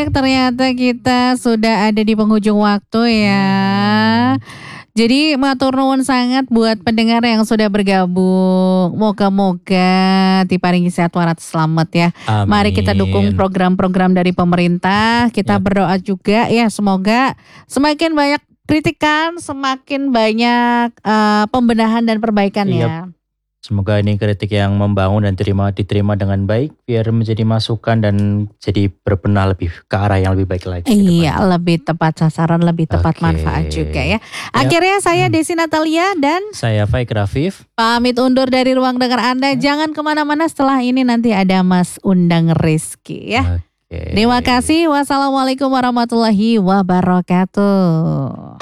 Baik, ternyata kita sudah ada di penghujung waktu ya. Jadi matur nuwun sangat buat pendengar yang sudah bergabung. Moga-moga diparingi sehat warat selamat ya. Amin. Mari kita dukung program-program dari pemerintah. Kita berdoa juga ya, semoga semakin banyak kritikan, semakin banyak pembenahan dan perbaikan ya. Semoga ini kritik yang membangun dan diterima dengan baik, biar menjadi masukan dan jadi berbenah lebih ke arah yang lebih baik lagi. Iya, lebih tepat sasaran, lebih tepat manfaat juga ya. Akhirnya saya Desi Natalia dan saya Faik Rafif pamit undur dari ruang dengar Anda. Jangan kemana-mana, setelah ini nanti ada Mas Undang Rizky ya. Terima kasih. Wassalamualaikum warahmatullahi wabarakatuh.